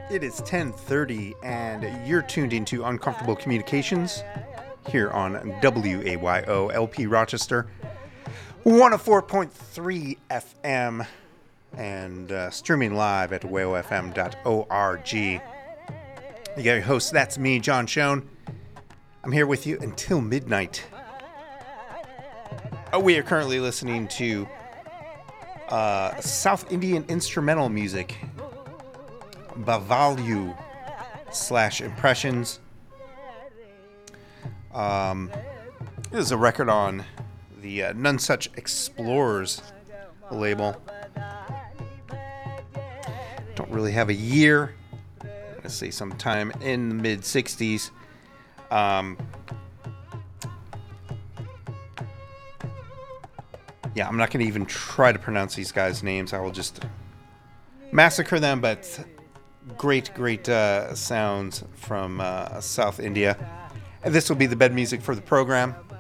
It is 10:30 and you're tuned into Uncomfortable Communications here on WAYO LP Rochester 104.3 FM and streaming live at wayofm.org. You got your host, that's me, John Schoen. I'm here with you until midnight. We are currently listening to South Indian instrumental music, Bavalyu / Impressions. This is a record on the None Such Explorers label. Don't really have a year. I'm going to say sometime in the mid-60s. Yeah, I'm not going to even try to pronounce these guys' names. I will just massacre them, but great sounds from South India. And this will be the bed music for the program.